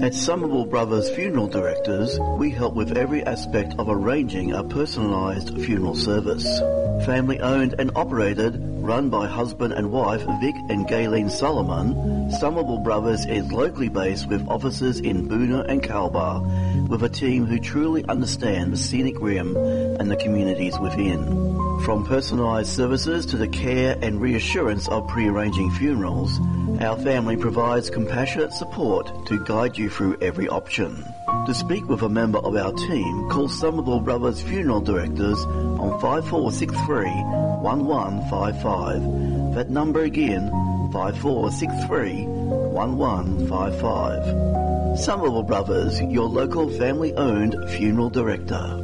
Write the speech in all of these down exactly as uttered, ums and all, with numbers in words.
At Somerville Brothers Funeral Directors, we help with every aspect of arranging a personalised funeral service. Family owned and operated, run by husband and wife Vic and Gayleen Solomon, Somerville Brothers is locally based with offices in Boonah and Calabar, with a team who truly understand the scenic rim and the communities within. From personalised services to the care and reassurance of pre-arranging funerals, our family provides compassionate support to guide you through every option. To speak with a member of our team, call Somerville Brothers Funeral Directors on five four six three, one one five five. That number again, five four six three, one one five five. Somerville Brothers, your local family-owned funeral director.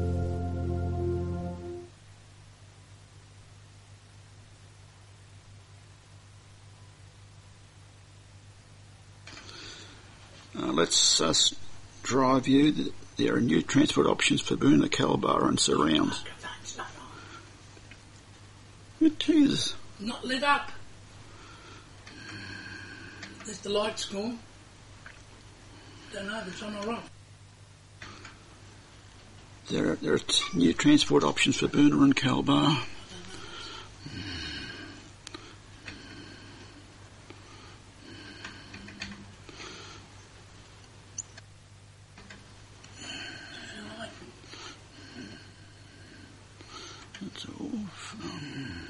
Uh, let's uh, drive you. There are new transport options for Boonah, Calabar and surrounds. It is. Not lit up. Is the lights gone? Don't know if it's on or off. There are, there are t- new transport options for Boonah and Calabar. That's off. Um,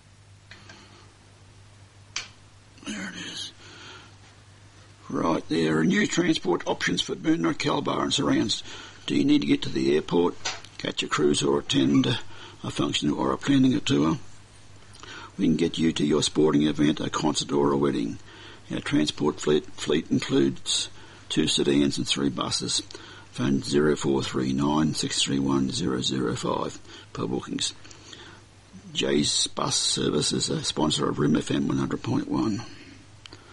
there it is. Right, there are new transport options for Boonah, Calabar and surrounds. Do you need to get to the airport, catch a cruise or attend a function or a planning a tour? We can get you to your sporting event, a concert or a wedding. Our transport fleet, fleet includes two sedans and three buses. Phone zero four three nine, six three one, zero zero five for bookings. Jay's Bus Service is a sponsor of R I M F M one hundred point one.